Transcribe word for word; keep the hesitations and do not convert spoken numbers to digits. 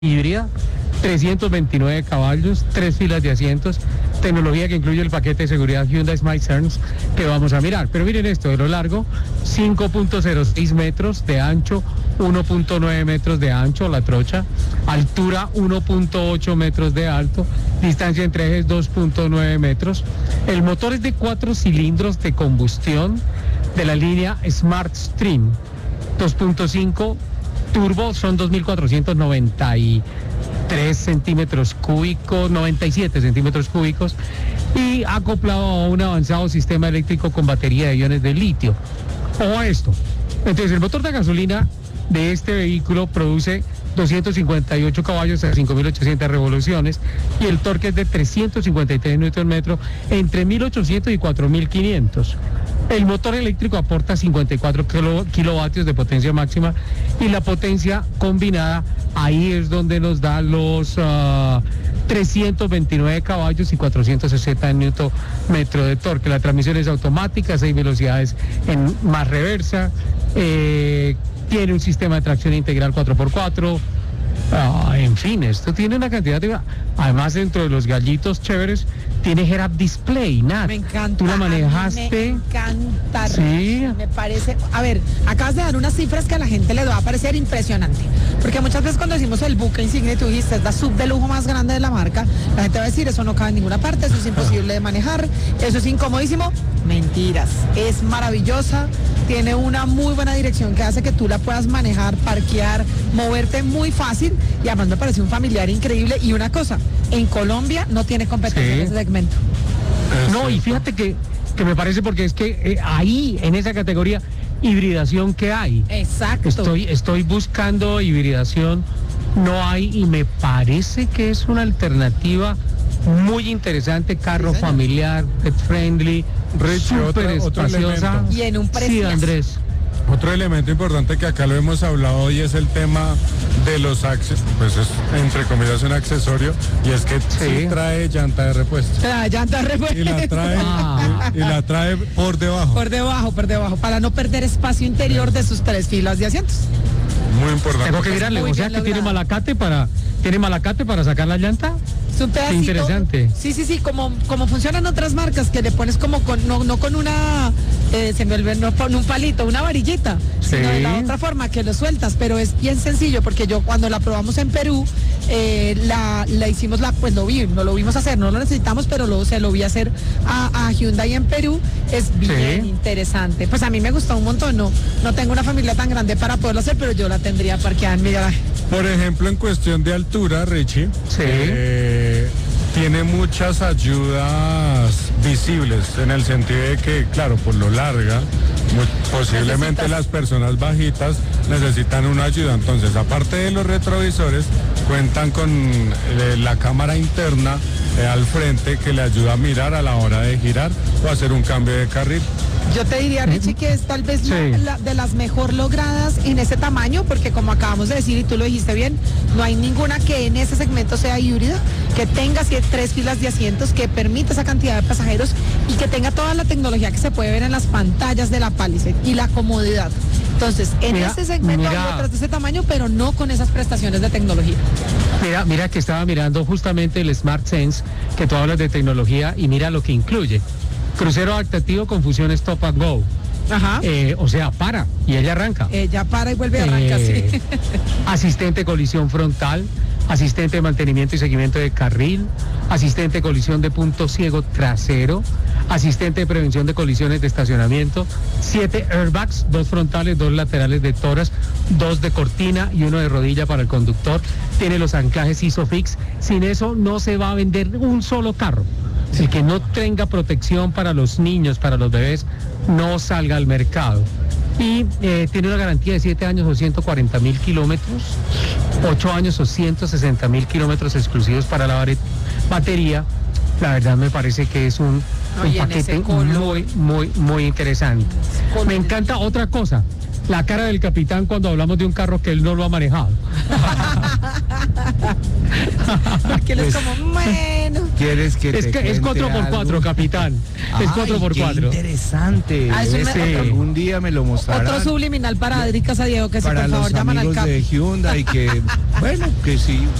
híbrida, trescientos veintinueve caballos, tres filas de asientos, tecnología que incluye el paquete de seguridad Hyundai Smart Sense que vamos a mirar. Pero miren esto, de lo largo, cinco punto cero seis metros, de ancho, uno punto nueve metros de ancho, la trocha, altura uno punto ocho metros de alto, distancia entre ejes dos punto nueve metros. El motor es de cuatro cilindros de combustión de la línea Smart Stream, dos punto cinco turbo, son dos mil cuatrocientos noventa y tres centímetros cúbicos, noventa y siete centímetros cúbicos, y acoplado a un avanzado sistema eléctrico con batería de iones de litio. Ojo a esto. Entonces, el motor de gasolina de este vehículo produce doscientos cincuenta y ocho caballos a cinco mil ochocientas revoluciones y el torque es de trescientos cincuenta y tres newton metros entre mil ochocientos y cuatro mil quinientos. El motor eléctrico aporta cincuenta y cuatro kilovatios de potencia máxima y la potencia combinada ahí es donde nos da los uh, trescientos veintinueve caballos y cuatrocientos sesenta newton metros de torque. La transmisión es automática, seis velocidades en más reversa, eh, tiene un sistema de tracción integral cuatro por cuatro. Ah, en fin, esto tiene una cantidad de... Además, dentro de los gallitos chéveres, tiene head-up display, Nat. Me encanta. ¿Tú la manejaste? Me encanta. Sí. Me parece... A ver, acabas de dar unas cifras que a la gente le va a parecer impresionante. Porque muchas veces cuando decimos el buque insignia, tú dijiste, es la sub de lujo más grande de la marca, la gente va a decir, eso no cabe en ninguna parte, eso es imposible de manejar, eso es incomodísimo. Mentiras. Es maravillosa, tiene una muy buena dirección que hace que tú la puedas manejar, parquear, moverte muy fácil y además me parece un familiar increíble. Y una cosa, en Colombia no tiene competencia, sí, en ese segmento. No, y fíjate que, que me parece porque es que eh, ahí, en esa categoría, hibridación que hay. Exacto. Estoy, estoy buscando hibridación, no hay y me parece que es una alternativa muy interesante, carro sí, familiar, pet friendly, súper espaciosa. Y en un precio. Sí, Andrés. Otro elemento importante que acá lo hemos hablado hoy es el tema de los accesorios, pues es entre comillas un accesorio, y es que sí, sí trae llanta de repuesto. Trae llanta de repuesto. Y la trae, ah. y, y la trae por debajo. Por debajo, por debajo, para no perder espacio interior de sus tres filas de asientos. Muy importante. Tengo que mirarle, o sea que tiene malacate para, tiene malacate para sacar la llanta. Es un pedacito. Qué interesante. Sí, sí, sí, como, como funcionan otras marcas, que le pones como con, no, no con una, eh, se me olvidó, no con un palito, una varillita, sí, sino de la otra forma que lo sueltas, pero es bien sencillo, porque yo cuando la probamos en Perú, eh, la, la hicimos, la, pues lo vi, no lo vimos hacer, no lo necesitamos, pero lo, se lo vi hacer a, a Hyundai en Perú, es bien sí, interesante. Pues a mí me gustó un montón, no, no tengo una familia tan grande para poderlo hacer, pero yo la tendría parqueada en mi garaje. Por ejemplo, en cuestión de altura, Richie, sí. eh, tiene muchas ayudas visibles, en el sentido de que, claro, por lo larga, muy, posiblemente las personas bajitas necesitan una ayuda. Entonces, aparte de los retrovisores, cuentan con eh, la cámara interna eh, al frente que le ayuda a mirar a la hora de girar o hacer un cambio de carril. Yo te diría, Richie, que es tal vez sí, la, la, de las mejor logradas en ese tamaño, porque como acabamos de decir y tú lo dijiste bien, no hay ninguna que en ese segmento sea híbrida, que tenga siete, tres filas de asientos, que permita esa cantidad de pasajeros y que tenga toda la tecnología que se puede ver en las pantallas de la Palisade y la comodidad. Entonces, en mira, ese segmento mira, hay otras de ese tamaño, pero no con esas prestaciones de tecnología. Mira, mira que estaba mirando justamente el Smart Sense, que tú hablas de tecnología, y mira lo que incluye. Crucero adaptativo con función Stop and Go. Ajá. Eh, o sea, para y ella arranca. Ella para y vuelve a arrancar, eh, sí. Asistente de colisión frontal, asistente de mantenimiento y seguimiento de carril, asistente de colisión de punto ciego trasero, asistente de prevención de colisiones de estacionamiento, siete airbags, dos frontales, dos laterales de toras, dos de cortina y uno de rodilla para el conductor. Tiene los anclajes ISOFIX. Sin eso no se va a vender un solo carro. El que no tenga protección para los niños, para los bebés, no salga al mercado. Y eh, tiene una garantía de siete años o ciento cuarenta mil kilómetros, ocho años o ciento sesenta mil kilómetros exclusivos para la batería. La verdad me parece que es un, no, un paquete muy, muy, muy interesante. Me encanta otra cosa, la cara del capitán cuando hablamos de un carro que él no lo ha manejado. Porque él es como, bueno... ¿Quieres que Es, te que, es cuente cuatro por cuatro, algo? capitán. Es Ay, cuatro por qué cuatro. interesante. Ah, eso Debe me- ser que algún día me lo mostrarán. Otro subliminal para Adri Casadiego, que si para por favor los llaman al amigos capi. de Hyundai que, bueno, que sí,